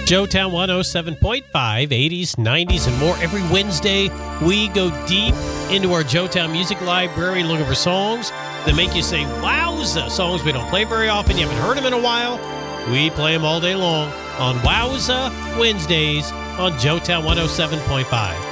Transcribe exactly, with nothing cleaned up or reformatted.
Joetown one oh seven point five, eighties, nineties, and more. Every Wednesday, we go deep into our Joetown Music Library looking for songs that make you say, wowza, songs we don't play very often. You haven't heard them in a while. We play them all day long on Wowza Wednesdays on Joetown one oh seven point five.